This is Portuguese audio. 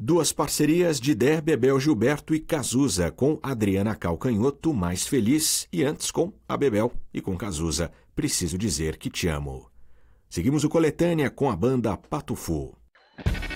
Duas parcerias de Der, Bebel, Gilberto e Cazuza, com Adriana Calcanhoto, Mais Feliz, e antes com a Bebel e com Cazuza, Preciso Dizer Que Te Amo. Seguimos o Coletânea com a banda Patufu.